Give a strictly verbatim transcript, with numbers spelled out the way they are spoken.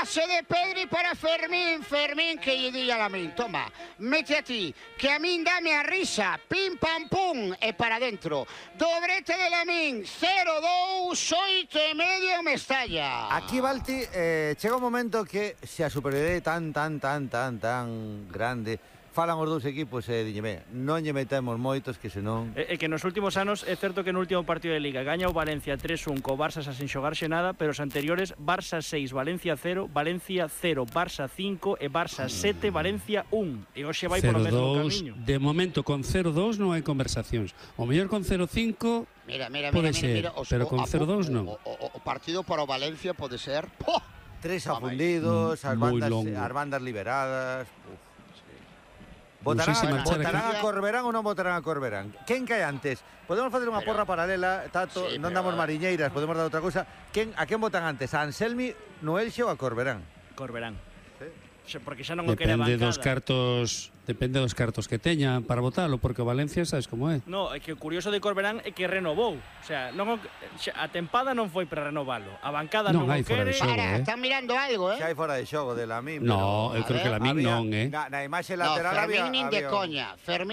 pase de Pedri para Fermín, Fermín que lle di a Lamín, toma, mete a ti, que a min dame a risa, pim pam pum, e para dentro. Dobrete de Lamín, cero dous, oito e medio Mestalla. Aquí, Balti, eh, chega un momento que se a superioridade tan, tan, tan, tan, tan grande, falan os dous equipos e dixeme, non lle metemos moitos que senón... É que nos últimos anos é certo que no último partido de Liga gaña o Valencia tres un co Barça xa sin xogarse nada, pero os anteriores Barça seis, Valencia cero, Valencia cero, Barça cinco e Barça sete, Valencia un. E hoxe vai por o mesmo camiño. De momento con cero dos non hai conversacións. O mellor con cero cinco Mira, mira, pode mira, ser, mira, os, pero con o, cero dos non. O, o, o partido para o Valencia pode ser... ¡Poh! Tres afundidos, as Moi bandas, longo. as bandas liberadas... Uf. Votarán, Non sei se a, marchar votarán aquí. a Corberán ou non votarán a Corberán? Quen cae antes? Podemos facer unha Pero- porra paralela, Tato, Sí, non pero- damos mariñeiras, podemos dar outra cousa. Quen, a quen votan antes? A Anselmi, no Elxe ou a Corberán? Corberán. Sí. Xa, porque xa non o quere a Depende bancada. dos cartos, depende dos cartos que teña para votalo, porque o Valencia sabes como é. No, é que o curioso de Corberán é que renovou. O sea, non o, xa, a tempada non foi para renovalo. A bancada Non non, hai o fora de quere. xogo. Para, eh. están mirando algo, Xa eh? hai fora de xogo de Lamín. No, eu pero- creo que ver, Lamín había- non, eh. Na, na imaxe No, lateral Fermín había... nin de había- coña. Fermín